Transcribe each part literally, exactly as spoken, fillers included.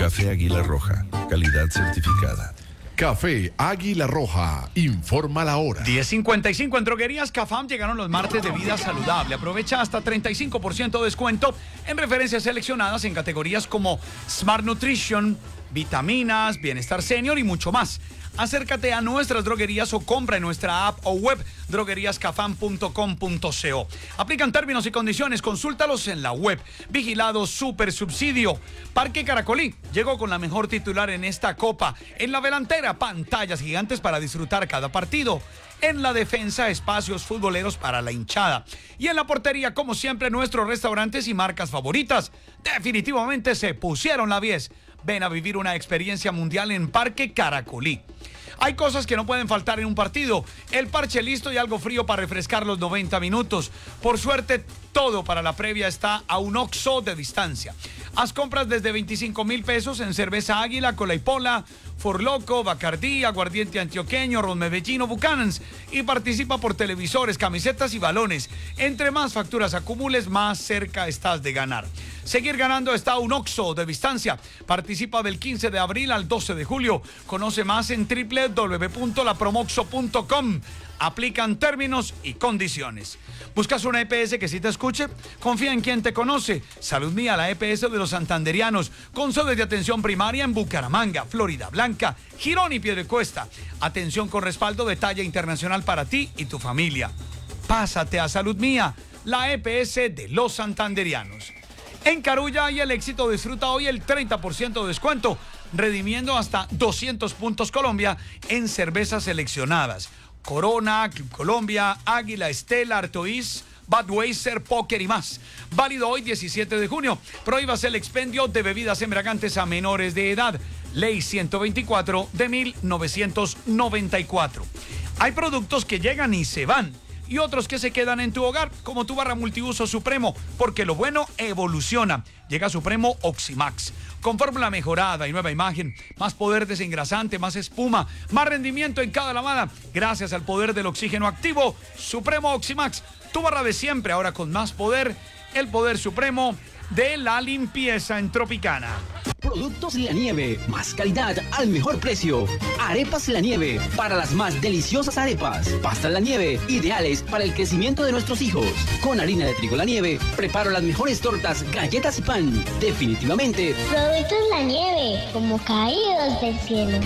Café Águila Roja, calidad certificada. Café Águila Roja, informa la hora. diez cincuenta y cinco. En Droguerías Cafam llegaron los martes de vida saludable. Aprovecha hasta treinta y cinco por ciento de descuento en referencias seleccionadas en categorías como Smart Nutrition, vitaminas, bienestar senior y mucho más. Acércate a nuestras droguerías o compra en nuestra app o web droguerías cafam punto com punto co. Aplican términos y condiciones, consúltalos en la web. Vigilado Super Subsidio. Parque Caracolí llegó con la mejor titular en esta copa. En la delantera, pantallas gigantes para disfrutar cada partido. En la defensa, espacios futboleros para la hinchada. Y en la portería, como siempre, nuestros restaurantes y marcas favoritas. Definitivamente se pusieron la diez. Ven a vivir una experiencia mundial en Parque Caracolí. Hay cosas que no pueden faltar en un partido. El parche listo y algo frío para refrescar los noventa minutos. Por suerte, todo para la previa está a un oxo de distancia. Haz compras desde veinticinco mil pesos en cerveza Águila, Cola y Pola, Forloco, Bacardí, Aguardiente Antioqueño, Ron Medellino, Buchanan's y participa por televisores, camisetas y balones. Entre más facturas acumules, más cerca estás de ganar. Seguir ganando está a un oxo de distancia. Participa del quince de abril al doce de julio. Conoce más en doble u doble u doble u punto la promoxo punto com. Aplican términos y condiciones. ¿Buscas una E P S que sí te escuche? Confía en quien te conoce. Salud Mía, la E P S de los santanderianos, con sedes de atención primaria en Bucaramanga, Florida Blanca, Girón y Piedecuesta. Atención con respaldo de talla internacional para ti y tu familia. Pásate a Salud Mía, la E P S de los santanderianos. En Carulla y El Éxito disfruta hoy el treinta por ciento de descuento, redimiendo hasta doscientos puntos Colombia en cervezas seleccionadas. Corona, Club Colombia, Águila, Estela, Artois, Budweiser, Póker y más. Válido hoy diecisiete de junio. Prohíbas el expendio de bebidas embriagantes a menores de edad. Ley ciento veinticuatro de mil novecientos noventa y cuatro. Hay productos que llegan y se van, y otros que se quedan en tu hogar, como tu barra multiuso Supremo, porque lo bueno evoluciona. Llega Supremo Oximax, con fórmula mejorada y nueva imagen, más poder desengrasante, más espuma, más rendimiento en cada lavada, gracias al poder del oxígeno activo. Supremo Oximax, tu barra de siempre, ahora con más poder, el poder supremo de la limpieza en Tropicana. Productos La Nieve, más calidad al mejor precio. Arepas La Nieve, para las más deliciosas arepas. Pastas La Nieve, ideales para el crecimiento de nuestros hijos. Con harina de trigo La Nieve, preparo las mejores tortas, galletas y pan. Definitivamente. Productos La Nieve, como caídos del cielo.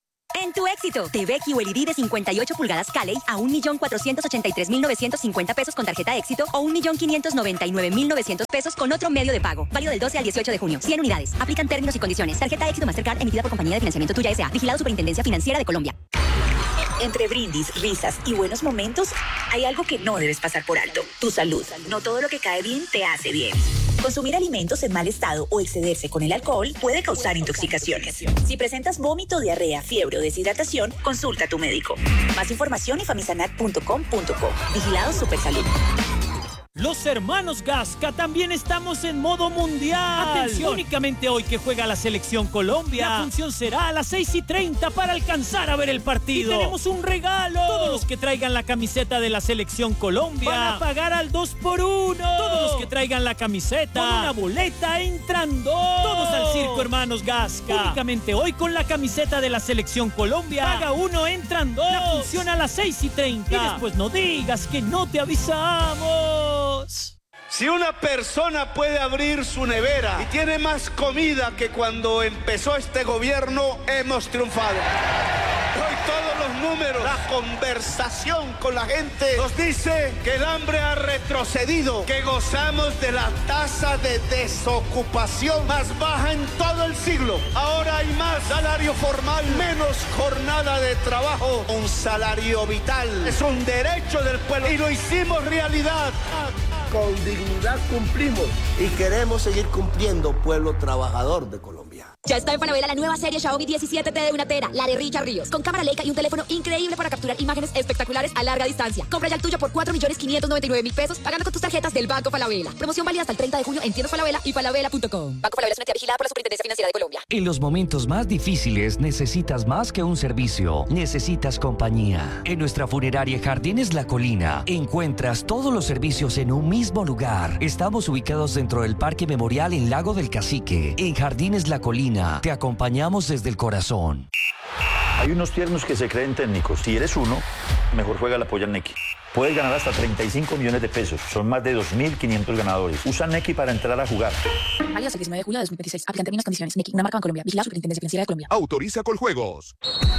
En tu Éxito, T V Q L E D de cincuenta y ocho pulgadas Caley a un millón cuatrocientos ochenta y tres mil novecientos cincuenta pesos con tarjeta Éxito o un millón quinientos noventa y nueve mil novecientos pesos con otro medio de pago. Válido del doce al dieciocho de junio. cien unidades. Aplican términos y condiciones. Tarjeta Éxito Mastercard emitida por Compañía de Financiamiento Tuya S A. Vigilado Superintendencia Financiera de Colombia. Entre brindis, risas y buenos momentos, hay algo que no debes pasar por alto: tu salud. No todo lo que cae bien te hace bien. Consumir alimentos en mal estado o excederse con el alcohol puede causar intoxicaciones. Si presentas vómito, diarrea, fiebre o deshidratación, consulta a tu médico. Más información en famisanat punto com punto co. Vigilado Supersalud. Los hermanos Gasca también estamos en modo mundial. Atención, únicamente hoy que juega la selección Colombia. La función será a las seis y treinta para alcanzar a ver el partido. Y tenemos un regalo. Todos los que traigan la camiseta de la selección Colombia van a pagar al dos por uno. Todos los que traigan la camiseta con una boleta entran dos. Todos al circo, hermanos Gasca. Únicamente hoy con la camiseta de la selección Colombia. Paga uno, entran dos. La función a las seis y treinta. Y después no digas que no te avisamos. Si una persona puede abrir su nevera y tiene más comida que cuando empezó este gobierno, hemos triunfado. Hoy todos los números, la conversación con la gente nos dice que el hambre ha retrocedido, que gozamos de la tasa de desocupación más baja en todo el siglo. Ahora hay más salario formal, menos jornada de trabajo, un salario vital. Es un derecho del pueblo y lo hicimos realidad. Con dignidad cumplimos y queremos seguir cumpliendo, pueblo trabajador de Colombia. Ya está en Falabella la nueva serie Xiaomi diecisiete T de una tera, la de Richard Ríos, con cámara Leica y un teléfono increíble para capturar imágenes espectaculares a larga distancia. Compra ya el tuyo por cuatro millones quinientos noventa y nueve mil pesos pagando con tus tarjetas del Banco Falabella. Promoción válida hasta el treinta de junio en tiendas Falabella y falabella punto com. Banco Falabella es una entidad vigilada por la Superintendencia Financiera de Colombia. En los momentos más difíciles necesitas más que un servicio, necesitas compañía. En nuestra funeraria Jardines La Colina encuentras todos los servicios en un mismo mismo lugar. Estamos ubicados dentro del Parque Memorial en Lago del Cacique. En Jardines La Colina, te acompañamos desde el corazón. Hay unos tiernos que se creen técnicos. Si eres uno, mejor juega la polla Nequi. Puedes ganar hasta treinta y cinco millones de pesos. Son más de dos mil quinientos ganadores. Usa Nequi para entrar a jugar. Válido hasta el diecinueve de julio de dos mil veintiséis. Aplicante en unas condiciones. Nequi, una marca en Colombia. Vigilado Superintendencia Financiera de Colombia. Autoriza Coljuegos.